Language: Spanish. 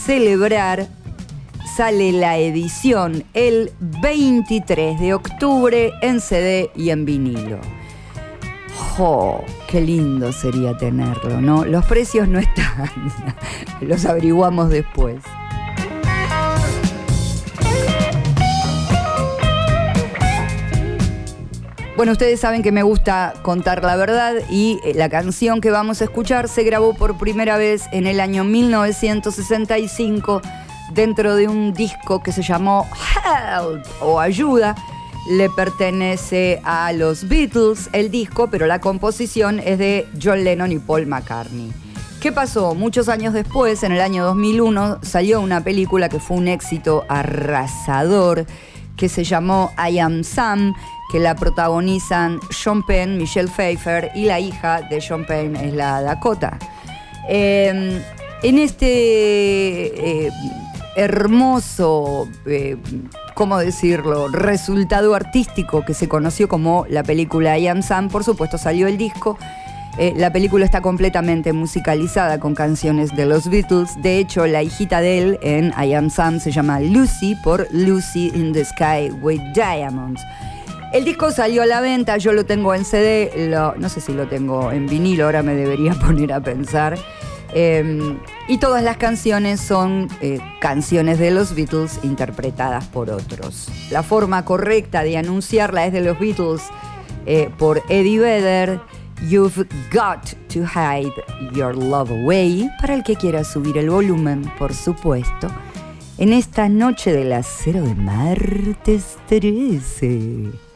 celebrar, sale la edición el 23 de octubre en CD y en vinilo. ¡Oh, qué lindo sería tenerlo!, ¿no? Los precios no están, los averiguamos después. Bueno, ustedes saben que me gusta contar la verdad y la canción que vamos a escuchar se grabó por primera vez en el año 1965 dentro de un disco que se llamó Help o Ayuda. Le pertenece a los Beatles el disco, pero la composición es de John Lennon y Paul McCartney. ¿Qué pasó? Muchos años después, en el año 2001, salió una película que fue un éxito arrasador, que se llamó I Am Sam, que la protagonizan Sean Penn, Michelle Pfeiffer, y la hija de Sean Penn es la Dakota. En este hermoso, ¿cómo decirlo?, resultado artístico que se conoció como la película I Am Sam, por supuesto salió el disco. La película está completamente musicalizada con canciones de los Beatles. De hecho, la hijita de él en I Am Sam se llama Lucy por Lucy in the Sky with Diamonds. El disco salió a la venta, yo lo tengo en CD, no sé si lo tengo en vinilo, ahora me debería poner a pensar. Y todas las canciones son canciones de los Beatles interpretadas por otros. La forma correcta de anunciarla es de los Beatles por Eddie Vedder. You've got to hide your love away. Para el que quiera subir el volumen, por supuesto. En esta noche del acero de martes 13.